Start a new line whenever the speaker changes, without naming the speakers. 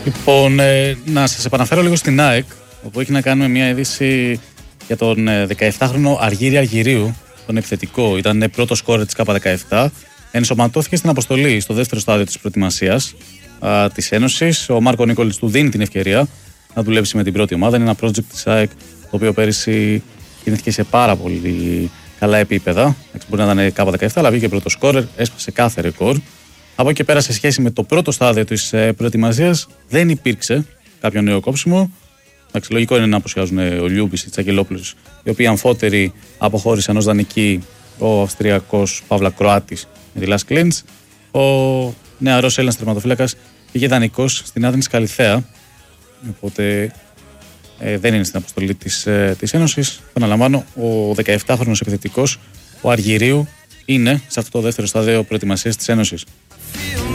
Λοιπόν, να σας επαναφέρω λίγο στην ΑΕΚ, όπου έχει να κάνει με μια είδηση για τον 17χρονο Αργύρη Αργυρίου, τον επιθετικό. Ήταν πρώτο σκόρερ της K17. Ενσωματώθηκε στην αποστολή στο δεύτερο στάδιο της προετοιμασίας της Ένωσης. Ο Μάρκο Νίκολιτς του δίνει την ευκαιρία να δουλέψει με την πρώτη ομάδα. Είναι ένα project της ΑΕΚ, το οποίο πέρυσι κινήθηκε σε πάρα πολύ καλά επίπεδα. Μπορεί να ήταν K17, αλλά βγήκε πρώτο σκόρερ, έσπασε κάθε ρεκόρ. Από εκεί και πέρα, σε σχέση με το πρώτο στάδιο της προετοιμασίας, δεν υπήρξε κάποιο νέο κόψιμο. Λογικό είναι να αποσιάζουν ο Λιούμπης, η Τσακελόπουλος, οι οποίοι αμφότεροι αποχώρησαν ως δανεικοί, ο Αυστριακός Παύλα Κροάτης με τη Λας Κλίντς. Ο νεαρός Έλληνας τερματοφύλακας πήγε δανεικός στην Άδενης Καλιθέα. Οπότε δεν είναι στην αποστολή της Ένωσης. Επαναλαμβάνω, ο 17χρονος επιθετικός, ο Αργυρίου, είναι σε αυτό το δεύτερο στάδιο προετοιμασίας της Ένωσης.